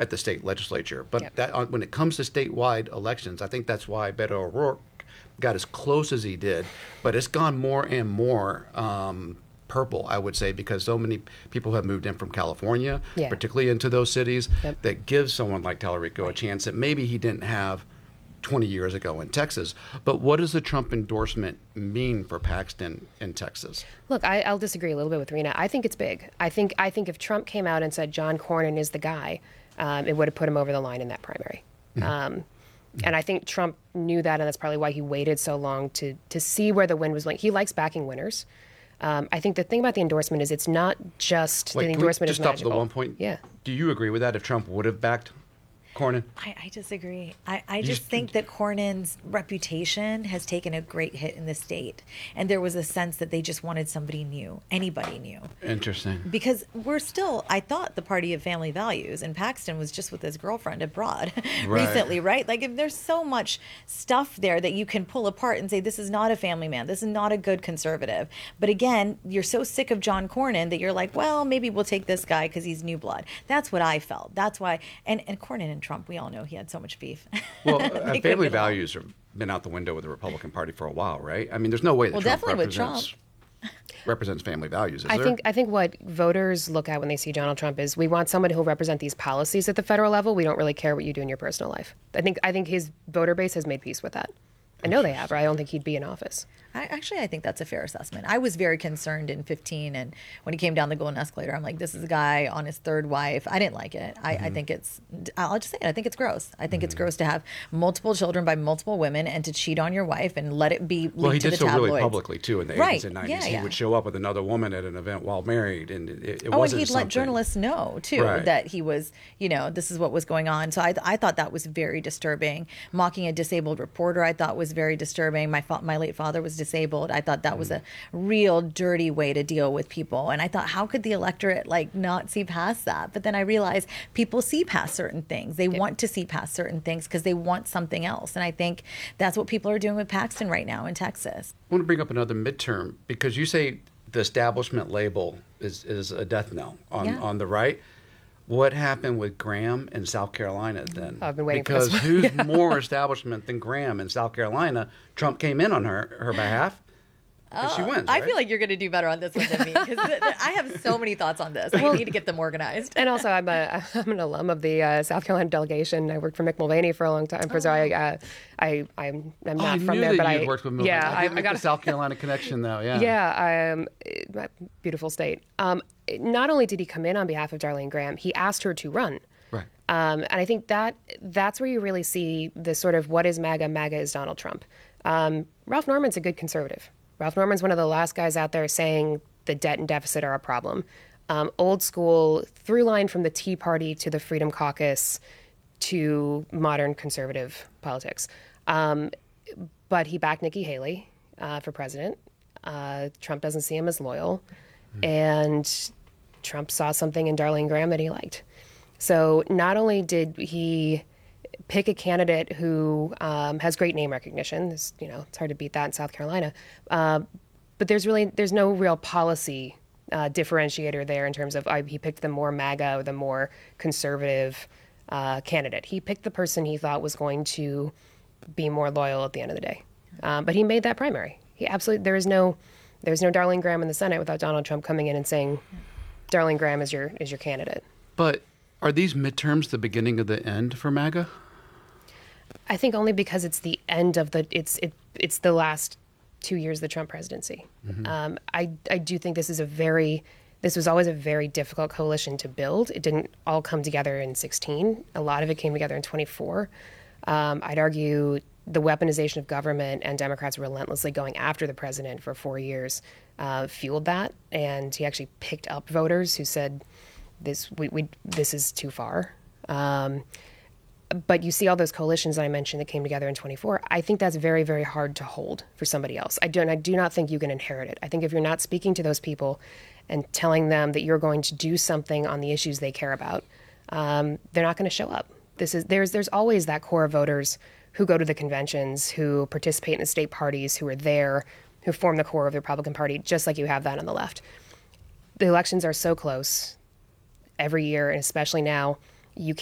at the state legislature. But Yep. that when it comes to statewide elections, I think that's why Beto O'Rourke got as close as he did. But it's gone more and more purple, I would say, because so many people have moved in from California, Yeah. particularly into those cities, Yep. that gives someone like Tallarico a chance that maybe he didn't have 20 years ago in Texas. But what does the Trump endorsement mean for Paxton in Texas? Look, I'll disagree a little bit with Rena. I think it's big. I think if Trump came out and said John Cornyn is the guy, it would have put him over the line in that primary. And I think Trump knew that, and that's probably why he waited so long to see where the wind was blowing. He likes backing winners. I think the thing about the endorsement is it's not just Wait, the can we endorsement just is stop magical. at the one point? Yeah. Do you agree with that if Trump would have backed Cornyn? I disagree. I just think that Cornyn's reputation has taken a great hit in the state. And there was a sense that they just wanted somebody new, anybody new. Interesting. Because we're still, I thought, the party of family values. And Paxton was just with his girlfriend abroad recently, right? Like, if there's so much stuff there that you can pull apart and say, this is not a family man. This is not a good conservative. But again, you're so sick of John Cornyn that you're like, well, maybe we'll take this guy because he's new blood. That's what I felt. That's why. And Cornyn and Trump, we all know he had so much beef. Well, They couldn't family get along. values have been out the window with the Republican Party for a while, right? I mean, there's no way that Well, Trump definitely with Trump. represents family values, is I there? think what voters look at when they see Donald Trump is we want someone who will represent these policies at the federal level. We don't really care what you do in your personal life. I think his voter base has made peace with that. I know they have, or I don't think he'd be in office. I think that's a fair assessment. I was very concerned in 15, and when he came down the golden escalator, I'm like, this is a guy on his third wife. I didn't like it. I think I'll just say it, I think it's gross. I think it's gross to have multiple children by multiple women and to cheat on your wife and let it be Well, he leaked to did the so tabloids. really publicly, too, in the Right. 80s and 90s. Yeah, He yeah. would show up with another woman at an event while married, and it Oh, and wasn't he'd something. let journalists know, too, Right. that he was, this is what was going on. So I thought that was very disturbing. Mocking a disabled reporter, I thought was very disturbing. My late father was disabled. I thought that was a real dirty way to deal with people. And I thought, how could the electorate not see past that? But then I realized people see past certain things. They want to see past certain things because they want something else. And I think that's what people are doing with Paxton right now in Texas. I want to bring up another midterm, because you say the establishment label is a death knell on the right. What happened with Graham in South Carolina then? I've been waiting for because this who's more establishment than Graham in South Carolina? Trump came in on her behalf. And she wins, I right? feel like you're going to do better on this one than me because I have so many thoughts on this. I need to get them organized. And also, I'm an alum of the South Carolina delegation. I worked for Mick Mulvaney for a long time. So I'm not I from knew there, that but you had worked with Milton. yeah, I got got the South Carolina connection, though. Yeah. Yeah, beautiful state. Not only did he come in on behalf of Darlene Graham, he asked her to run. Right. And I think that's where you really see the sort of what is MAGA? MAGA is Donald Trump. Ralph Norman's a good conservative. Ralph Norman's one of the last guys out there saying the debt and deficit are a problem. Old school through line from the Tea Party to the Freedom Caucus to modern conservative politics. But he backed Nikki Haley for president. Trump doesn't see him as loyal. And Trump saw something in Darlene Graham that he liked. So not only did he pick a candidate who has great name recognition, it's hard to beat that in South Carolina, but there's no real policy differentiator there in terms of he picked the more MAGA or the more conservative candidate. He picked the person he thought was going to be more loyal at the end of the day. But he made that primary. He absolutely there's no Darlene Graham in the Senate without Donald Trump coming in and saying Darlene Graham is your candidate. But are these midterms the beginning of the end for MAGA? I think only because it's the end of it's the last 2 years of the Trump presidency. Mm-hmm. I do think this was always a very difficult coalition to build. It didn't all come together in 16. A lot of it came together in 24. I'd argue the weaponization of government and Democrats relentlessly going after the president for 4 years fueled that, and he actually picked up voters who said this is too far. But you see all those coalitions that I mentioned that came together in 24. I think that's very, very hard to hold for somebody else. I do not think you can inherit it. I think if you're not speaking to those people and telling them that you're going to do something on the issues they care about, they're not going to show up. There's always that core of voters who go to the conventions, who participate in the state parties, who are there, who form the core of the Republican Party, just like you have that on the left. The elections are so close every year, and especially now,